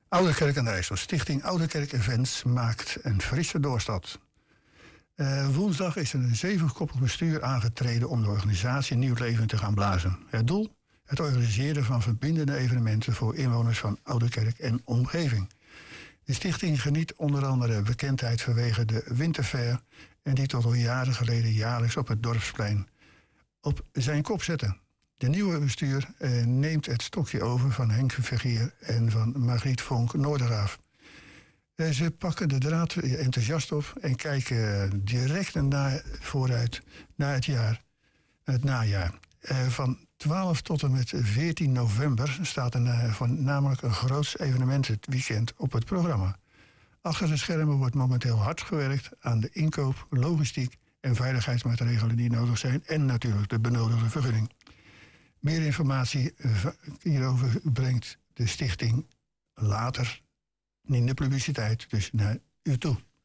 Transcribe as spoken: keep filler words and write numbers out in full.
Oude Kerk aan de IJssel. Stichting Oude Kerk Events maakt een frisse doorstart. Uh, woensdag is er een zevenkoppig bestuur aangetreden om de organisatie nieuw leven te gaan blazen. Het doel? Het organiseren van verbindende evenementen voor inwoners van Oude Kerk en omgeving. De stichting geniet onder andere bekendheid vanwege de Winterfair en die tot al jaren geleden jaarlijks op het Dorpsplein op zijn kop zetten. De nieuwe bestuur eh, neemt het stokje over van Henk Vergeer en van Margriet Vonk Noorderhaaf. Eh, ze pakken de draad enthousiast op en kijken direct naar, vooruit naar het jaar, het najaar. Eh, van twaalf tot en met veertien november staat er uh, van, namelijk een groot evenementenweekend op het programma. Achter de schermen wordt momenteel hard gewerkt aan de inkoop, logistiek en veiligheidsmaatregelen die nodig zijn en natuurlijk de benodigde vergunning. Meer informatie hierover brengt de stichting later in de publiciteit dus naar u toe.